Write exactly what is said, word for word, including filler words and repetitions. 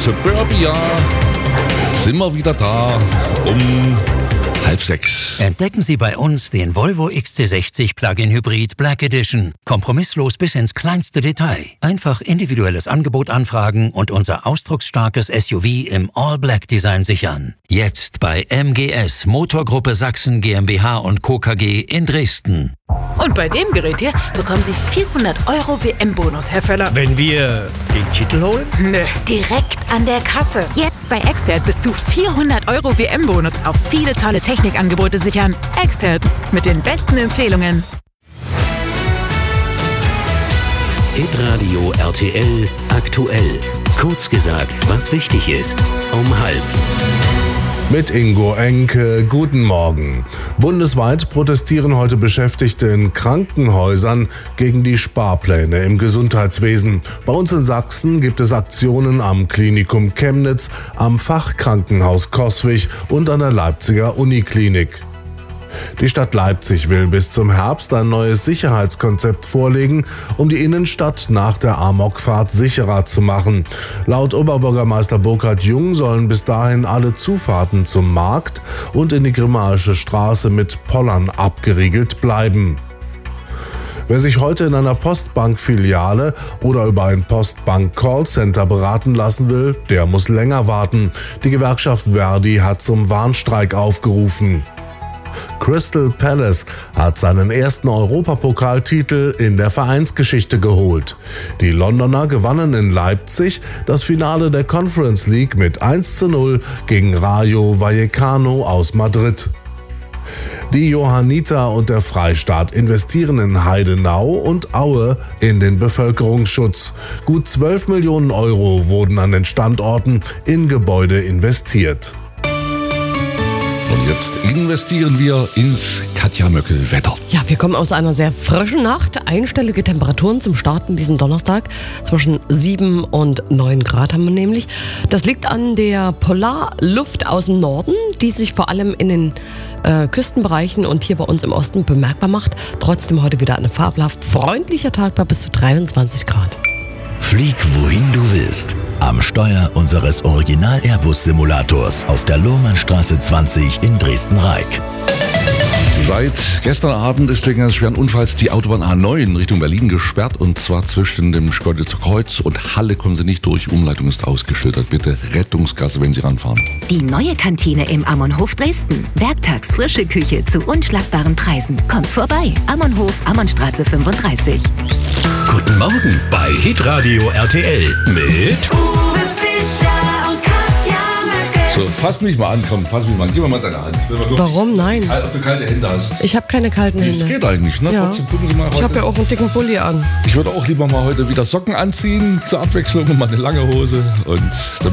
Suburbia sind wir wieder da um halb sechs. Entdecken Sie bei uns den Volvo X C sechzig Plug-in Hybrid Black Edition. Kompromisslos bis ins kleinste Detail. Einfach individuelles Angebot anfragen und unser ausdrucksstarkes S U V im All-Black-Design sichern. Jetzt bei M G S Motorgruppe Sachsen GmbH und Co. K G in Dresden. Und bei dem Gerät hier bekommen Sie vierhundert Euro W M-Bonus, Herr Völler. Wenn wir den Titel holen? Nö, direkt an der Kasse. Jetzt bei Expert bis zu vierhundert Euro W M-Bonus auf viele tolle Technikangebote sichern. Expert mit den besten Empfehlungen. Hitradio R T L aktuell. Kurz gesagt, was wichtig ist. Um halb. Mit Ingo Enke, guten Morgen. Bundesweit protestieren heute Beschäftigte in Krankenhäusern gegen die Sparpläne im Gesundheitswesen. Bei uns in Sachsen gibt es Aktionen am Klinikum Chemnitz, am Fachkrankenhaus Coswig und an der Leipziger Uniklinik. Die Stadt Leipzig will bis zum Herbst ein neues Sicherheitskonzept vorlegen, um die Innenstadt nach der Amokfahrt sicherer zu machen. Laut Oberbürgermeister Burkhard Jung sollen bis dahin alle Zufahrten zum Markt und in die Grimmaische Straße mit Pollern abgeriegelt bleiben. Wer sich heute in einer Postbank-Filiale oder über ein Postbank-Callcenter beraten lassen will, der muss länger warten. Die Gewerkschaft Verdi hat zum Warnstreik aufgerufen. Crystal Palace hat seinen ersten Europapokaltitel in der Vereinsgeschichte geholt. Die Londoner gewannen in Leipzig das Finale der Conference League mit eins zu null gegen Rayo Vallecano aus Madrid. Die Johanniter und der Freistaat investieren in Heidenau und Aue in den Bevölkerungsschutz. Gut zwölf Millionen Euro wurden an den Standorten in Gebäude investiert. Und jetzt investieren wir ins Katja-Möckel-Wetter. Ja, wir kommen aus einer sehr frischen Nacht. Einstellige Temperaturen zum Starten diesen Donnerstag. Zwischen sieben und neun Grad haben wir nämlich. Das liegt an der Polarluft aus dem Norden, die sich vor allem in den äh, Küstenbereichen und hier bei uns im Osten bemerkbar macht. Trotzdem heute wieder ein fabelhaft freundlicher Tag bei bis zu dreiundzwanzig Grad. Flieg wohin du willst. Am Steuer unseres Original-Airbus-Simulators auf der Lohmannstraße zwanzig in Dresden-Reik. Seit gestern Abend ist wegen eines schweren Unfalls die Autobahn A neun Richtung Berlin gesperrt, und zwar zwischen dem Schkeuditzer Kreuz und Halle kommen Sie nicht durch. Umleitung ist ausgeschildert. Bitte Rettungsgasse, wenn Sie ranfahren. Die neue Kantine im Ammonhof Dresden. Werktags frische Küche zu unschlagbaren Preisen. Kommt vorbei. Ammonhof, Ammonstraße fünfunddreißig. Guten Morgen bei Hitradio R T L mit Uwe Fischer und Katja Möckel. So, fass mich mal an, komm, fass mich mal an. Gib mir mal deine Hand. Warum? Nein. Ob du kalte Hände hast. Ich habe keine kalten Das Hände. geht eigentlich, ne? Ja. Trotzdem gucken Sie mal heute. Ich habe ja auch einen dicken Pulli an. Ich würde auch lieber mal heute wieder Socken anziehen zur Abwechslung und mal eine lange Hose. Und